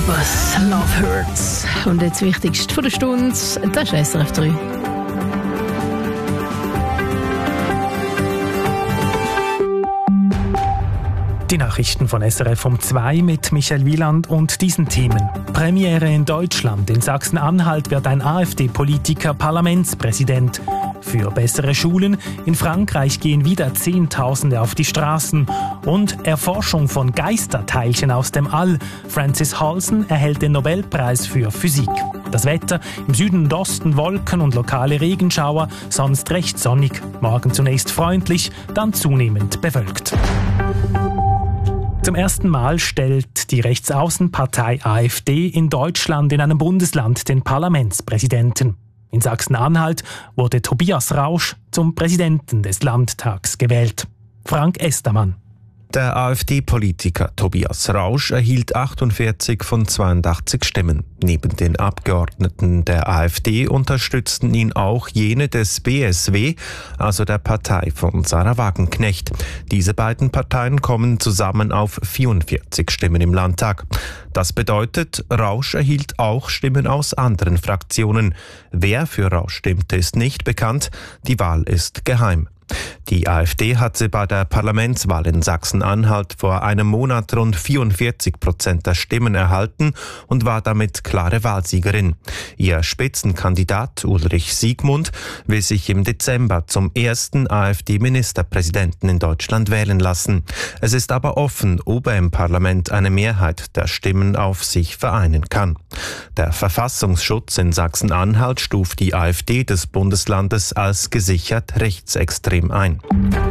Campus, Love Hurts. Und jetzt das Wichtigste von der Stunde, das ist SRF 3. Die Nachrichten von SRF um 2 mit Michael Wieland und diesen Themen. Premiere in Deutschland. In Sachsen-Anhalt wird ein AfD-Politiker Parlamentspräsident. Für bessere Schulen. In Frankreich gehen wieder Zehntausende auf die Straßen. Und Erforschung von Geisterteilchen aus dem All. Francis Halsen erhält den Nobelpreis für Physik. Das Wetter, im Süden und Osten Wolken und lokale Regenschauer, sonst recht sonnig. Morgen zunächst freundlich, dann zunehmend bewölkt. Zum ersten Mal stellt die Rechtsaußenpartei AfD in Deutschland in einem Bundesland den Parlamentspräsidenten. In Sachsen-Anhalt wurde Tobias Rausch zum Präsidenten des Landtags gewählt. Frank Estermann. Der AfD-Politiker Tobias Rausch erhielt 48 von 82 Stimmen. Neben den Abgeordneten der AfD unterstützten ihn auch jene des BSW, also der Partei von Sarah Wagenknecht. Diese beiden Parteien kommen zusammen auf 44 Stimmen im Landtag. Das bedeutet, Rausch erhielt auch Stimmen aus anderen Fraktionen. Wer für Rausch stimmte, ist nicht bekannt. Die Wahl ist geheim. Die AfD hatte bei der Parlamentswahl in Sachsen-Anhalt vor einem Monat rund 44% der Stimmen erhalten und war damit klare Wahlsiegerin. Ihr Spitzenkandidat Ulrich Siegmund will sich im Dezember zum ersten AfD-Ministerpräsidenten in Deutschland wählen lassen. Es ist aber offen, ob er im Parlament eine Mehrheit der Stimmen auf sich vereinen kann. Der Verfassungsschutz in Sachsen-Anhalt stuft die AfD des Bundeslandes als gesichert rechtsextrem ein.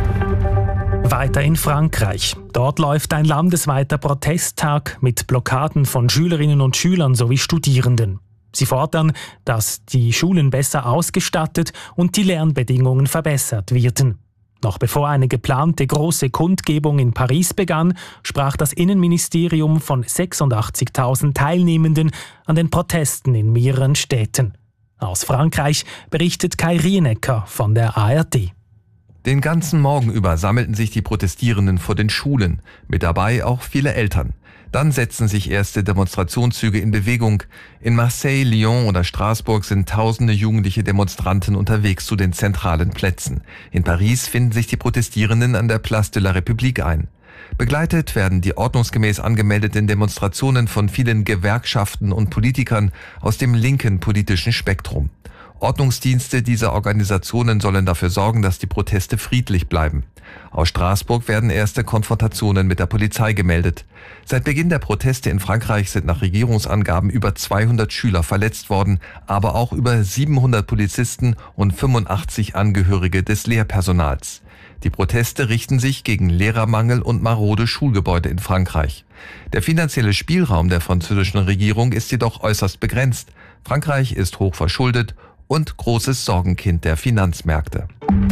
Weiter in Frankreich. Dort läuft ein landesweiter Protesttag mit Blockaden von Schülerinnen und Schülern sowie Studierenden. Sie fordern, dass die Schulen besser ausgestattet und die Lernbedingungen verbessert werden. Noch bevor eine geplante große Kundgebung in Paris begann, sprach das Innenministerium von 86.000 Teilnehmenden an den Protesten in mehreren Städten. Aus Frankreich berichtet Kai Rienecker von der ARD. Den ganzen Morgen über sammelten sich die Protestierenden vor den Schulen, mit dabei auch viele Eltern. Dann setzten sich erste Demonstrationszüge in Bewegung. In Marseille, Lyon oder Straßburg sind tausende jugendliche Demonstranten unterwegs zu den zentralen Plätzen. In Paris finden sich die Protestierenden an der Place de la République ein. Begleitet werden die ordnungsgemäß angemeldeten Demonstrationen von vielen Gewerkschaften und Politikern aus dem linken politischen Spektrum. Ordnungsdienste dieser Organisationen sollen dafür sorgen, dass die Proteste friedlich bleiben. Aus Straßburg werden erste Konfrontationen mit der Polizei gemeldet. Seit Beginn der Proteste in Frankreich sind nach Regierungsangaben über 200 Schüler verletzt worden, aber auch über 700 Polizisten und 85 Angehörige des Lehrpersonals. Die Proteste richten sich gegen Lehrermangel und marode Schulgebäude in Frankreich. Der finanzielle Spielraum der französischen Regierung ist jedoch äußerst begrenzt. Frankreich ist hoch verschuldet und großes Sorgenkind der Finanzmärkte.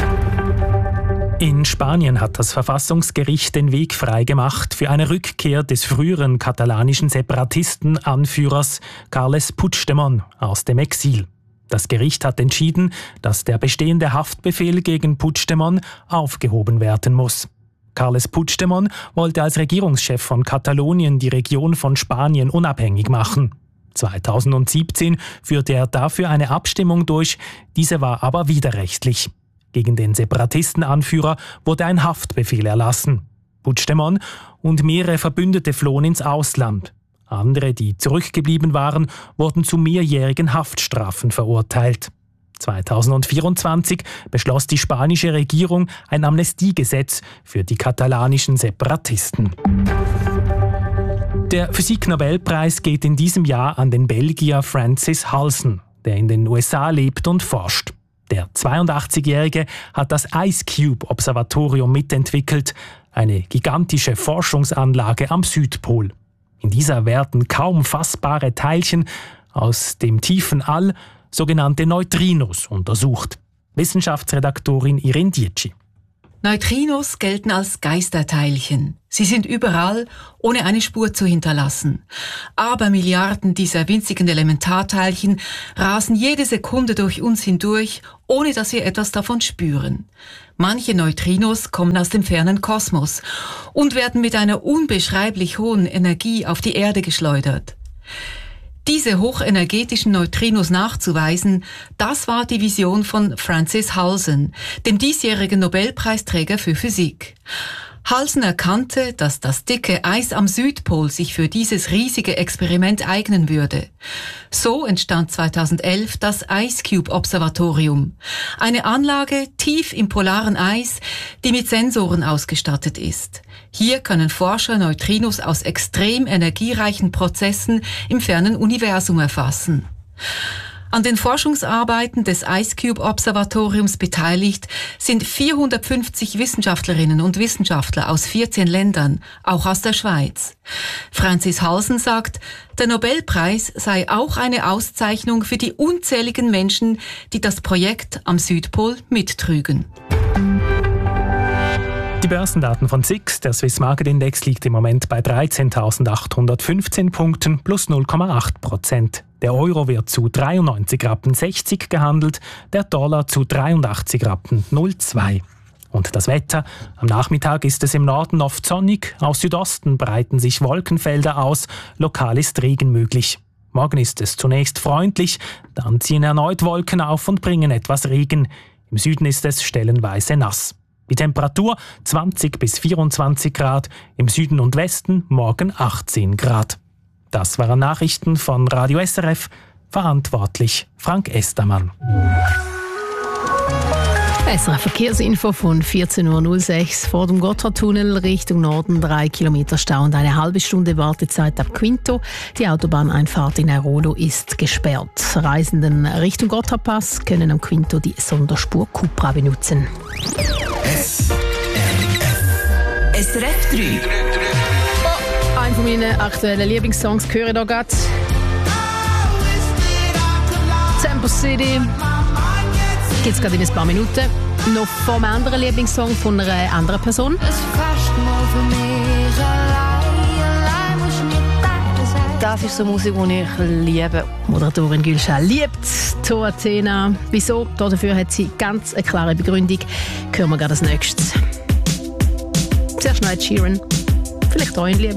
In Spanien hat das Verfassungsgericht den Weg freigemacht für eine Rückkehr des früheren katalanischen Separatisten-Anführers Carles Puigdemont aus dem Exil. Das Gericht hat entschieden, dass der bestehende Haftbefehl gegen Puigdemont aufgehoben werden muss. Carles Puigdemont wollte als Regierungschef von Katalonien die Region von Spanien unabhängig machen. 2017 führte er dafür eine Abstimmung durch, diese war aber widerrechtlich. Gegen den Separatistenanführer wurde ein Haftbefehl erlassen. Puigdemont und mehrere Verbündete flohen ins Ausland. Andere, die zurückgeblieben waren, wurden zu mehrjährigen Haftstrafen verurteilt. 2024 beschloss die spanische Regierung ein Amnestiegesetz für die katalanischen Separatisten. Der Physiknobelpreis geht in diesem Jahr an den Belgier Francis Halsen, der in den USA lebt und forscht. Der 82-Jährige hat das Ice Cube Observatorium mitentwickelt, eine gigantische Forschungsanlage am Südpol. In dieser werden kaum fassbare Teilchen aus dem tiefen All, sogenannte Neutrinos, untersucht. Wissenschaftsredaktorin Irene Dietschi. Neutrinos gelten als Geisterteilchen. Sie sind überall, ohne eine Spur zu hinterlassen. Abermilliarden dieser winzigen Elementarteilchen rasen jede Sekunde durch uns hindurch, ohne dass wir etwas davon spüren. Manche Neutrinos kommen aus dem fernen Kosmos und werden mit einer unbeschreiblich hohen Energie auf die Erde geschleudert. Diese hochenergetischen Neutrinos nachzuweisen, das war die Vision von Francis Halsen, dem diesjährigen Nobelpreisträger für Physik. Halsen erkannte, dass das dicke Eis am Südpol sich für dieses riesige Experiment eignen würde. So entstand 2011 das IceCube-Observatorium, eine Anlage tief im polaren Eis, die mit Sensoren ausgestattet ist. Hier können Forscher Neutrinos aus extrem energiereichen Prozessen im fernen Universum erfassen. An den Forschungsarbeiten des IceCube-Observatoriums beteiligt sind 450 Wissenschaftlerinnen und Wissenschaftler aus 14 Ländern, auch aus der Schweiz. Francis Halsen sagt, der Nobelpreis sei auch eine Auszeichnung für die unzähligen Menschen, die das Projekt am Südpol mittrügen. Die Börsendaten von SIX, der Swiss Market Index, liegt im Moment bei 13.815 Punkten plus 0,8%. Der Euro wird zu 93,60 Rappen gehandelt, der Dollar zu 83,02 Rappen. Und das Wetter? Am Nachmittag ist es im Norden oft sonnig, aus Südosten breiten sich Wolkenfelder aus, lokal ist Regen möglich. Morgen ist es zunächst freundlich, dann ziehen erneut Wolken auf und bringen etwas Regen. Im Süden ist es stellenweise nass. Die Temperatur 20 bis 24 Grad, im Süden und Westen morgen 18 Grad. Das waren Nachrichten von Radio SRF, verantwortlich Frank Estermann. SRF Verkehrsinfo von 14.06 Uhr vor dem Gotthardtunnel Richtung Norden 3 Kilometer Stau und eine halbe Stunde Wartezeit ab Quinto. Die Autobahneinfahrt in Airolo ist gesperrt. Reisenden Richtung Gotthardpass können am Quinto die Sonderspur Cupra benutzen. SRF 3. Ein von meinen aktuellen Lieblingssongs höre ich hier gerade. Tempo City. Gibt es gerade in ein paar Minuten. Noch vom anderen Lieblingssong von einer anderen Person. Das ist so Musik, die ich liebe. Moderatorin Gülşah liebt To Athena. Wieso? Dafür hat sie ganz eine klare Begründung. Hören wir gerade als nächstes. Zuerst noch Ed Sheeran. Vielleicht auch ein Liebling.